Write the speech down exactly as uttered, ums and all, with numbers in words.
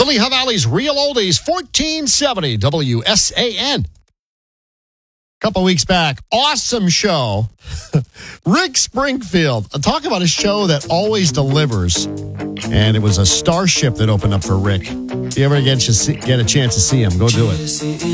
The Lehigh Valley's Real Oldies, fourteen seventy W S A N. A couple weeks back, awesome show. Rick Springfield. Talk about a show that always delivers. And it was a starship that opened up for Rick. If you ever get, get a chance to see him, go do it.